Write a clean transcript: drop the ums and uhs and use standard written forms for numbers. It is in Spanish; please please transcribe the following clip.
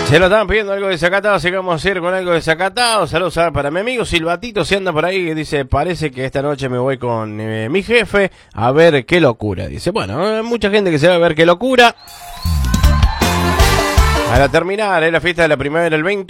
Se lo estaban pidiendo algo desacatado, así que vamos a ir con algo desacatado. Saludos para mi amigo Silvatito, si anda por ahí, que dice, parece que esta noche me voy con mi jefe a ver qué locura. Dice, bueno, mucha gente que se va a ver qué locura. Para terminar, la fiesta de la primavera el 20.